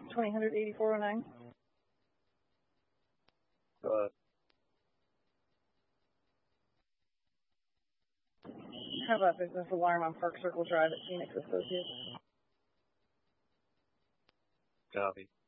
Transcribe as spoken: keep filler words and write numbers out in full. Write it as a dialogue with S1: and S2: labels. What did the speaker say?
S1: twenty hundred eighty-four oh nine.
S2: Go ahead.
S1: How about business alarm on Park Circle Drive at Phoenix Associates?
S2: Copy.